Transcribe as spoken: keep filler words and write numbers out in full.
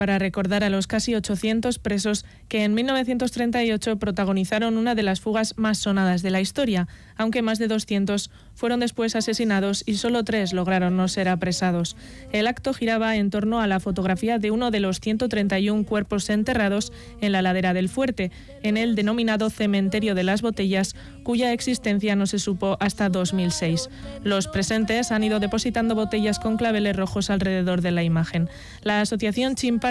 para recordar a los casi ochocientos presos que en mil novecientos treinta y ocho protagonizaron una de las fugas más sonadas de la historia, aunque más de doscientos fueron después asesinados y solo tres lograron no ser apresados. El acto giraba en torno a la fotografía de uno de los ciento treinta y uno cuerpos enterrados en la ladera del fuerte, en el denominado Cementerio de las Botellas, cuya existencia no se supo hasta dos mil seis. Los presentes han ido depositando botellas con claveles rojos alrededor de la imagen. La asociación Chimpa